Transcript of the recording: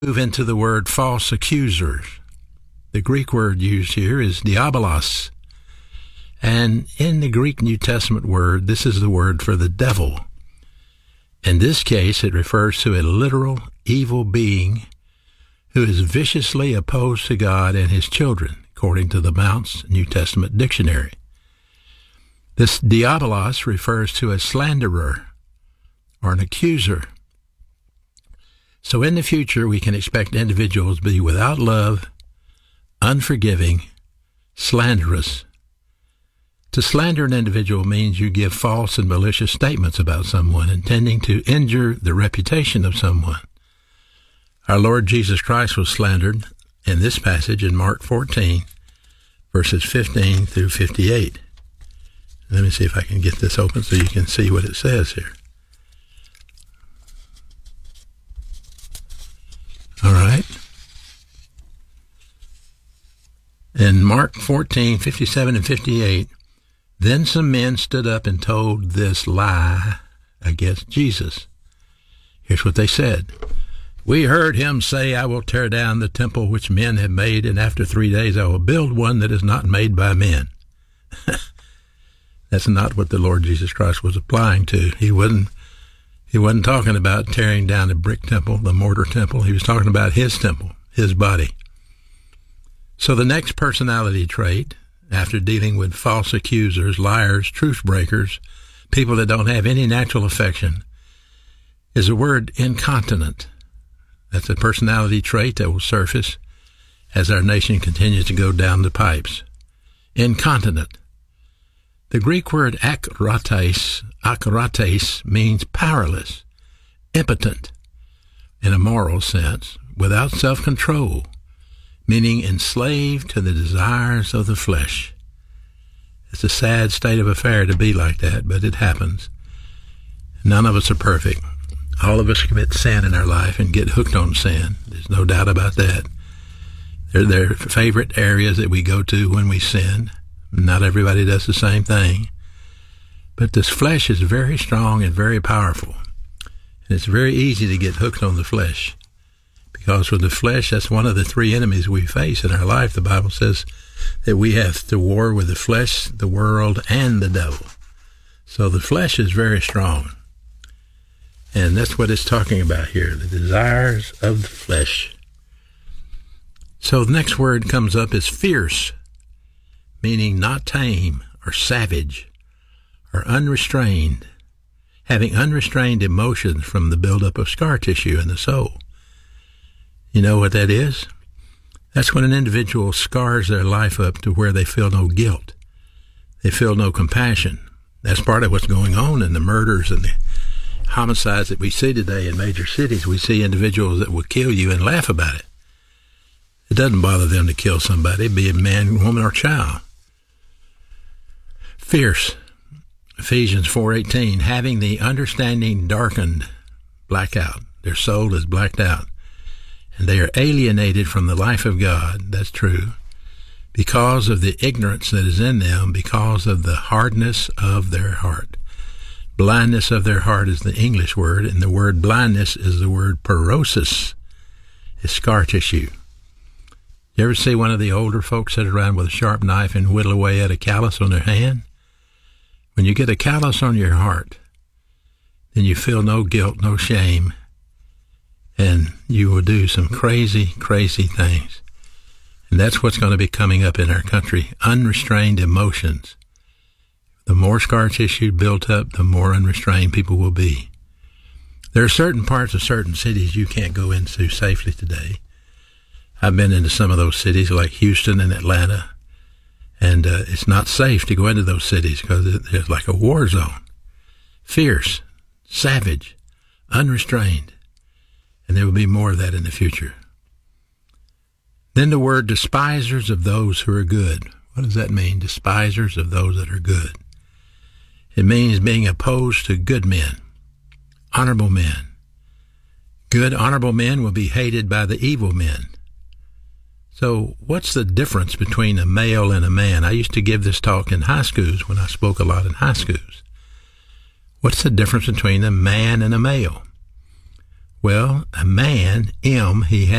Move into the word false accusers. The Greek word used here is diabolos. And in the Greek New Testament word, this is the word for the devil. In this case, it refers to a literal evil being who is viciously opposed to God and his children, according to the Mounce New Testament Dictionary. This diabolos refers to a slanderer or an accuser. So in the future, we can expect individuals to be without love, unforgiving, slanderous. To slander an individual means you give false and malicious statements about someone, intending to injure the reputation of someone. Our Lord Jesus Christ was slandered in this passage in Mark 14, verses 15 through 58. Let me see if I can get this open so you can see what it says here. All right. In Mark 14, 57 and 58, then some men stood up and told this lie against Jesus. Here's what they said. We heard him say, I will tear down the temple which men have made, and after 3 days I will build one that is not made by men. That's not what the Lord Jesus Christ was applying to. He wasn't talking about tearing down the brick temple, the mortar temple. He was talking about his temple, his body. So the next personality trait, after dealing with false accusers, liars, truth breakers, people that don't have any natural affection, is the word incontinent. That's a personality trait that will surface as our nation continues to go down the pipes. Incontinent. The Greek word akrates means powerless, impotent, in a moral sense, without self-control, meaning enslaved to the desires of the flesh. It's a sad state of affair to be like that, but it happens. None of us are perfect. All of us commit sin in our life and get hooked on sin. There's no doubt about that. There are favorite areas that we go to when we sin. Not everybody does the same thing. But this flesh is very strong and very powerful. And it's very easy to get hooked on the flesh. Because with the flesh, that's one of the three enemies we face in our life. The Bible says that we have to war with the flesh, the world, and the devil. So the flesh is very strong. And that's what it's talking about here, the desires of the flesh. So the next word comes up is fierce, meaning not tame or savage or unrestrained, having unrestrained emotions from the buildup of scar tissue in the soul. You know what that is? That's when an individual scars their life up to where they feel no guilt. They feel no compassion. That's part of what's going on in the murders and the homicides that we see today in major cities. We see individuals that will kill you and laugh about it. It doesn't bother them to kill somebody, be it man, woman, or child. Fierce. Ephesians 4:18, having the understanding darkened, blackout. Their soul is blacked out. And they are alienated from the life of God. That's true. Because of the ignorance that is in them, because of the hardness of their heart. Blindness of their heart is the English word, and the word blindness is the word porosis. It's scar tissue. You ever see one of the older folks sit around with a sharp knife and whittle away at a callus on their hand? When you get a callus on your heart, then you feel no guilt, no shame, and you will do some crazy, crazy things. And that's what's going to be coming up in our country, unrestrained emotions. The more scar tissue built up, the more unrestrained people will be. There are certain parts of certain cities you can't go into safely today. I've been into some of those cities like Houston and Atlanta, and it's not safe to go into those cities because it's like a war zone. Fierce, savage, unrestrained, and there will be more of that in the future. Then the word despisers of those who are good. What does that mean, despisers of those that are good? It means being opposed to good men, honorable men. Good, honorable men will be hated by the evil men. So what's the difference between a male and a man? I used to give this talk in high schools when I spoke a lot in high schools. What's the difference between a man and a male? Well, a man, he has